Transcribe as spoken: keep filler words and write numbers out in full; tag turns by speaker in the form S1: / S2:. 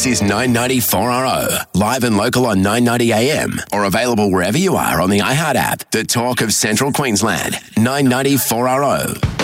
S1: This is nine ninety-four R O, live and local on nine ninety A M, or available wherever you are on the iHeart app. The talk of Central Queensland, nine ninety-four R O.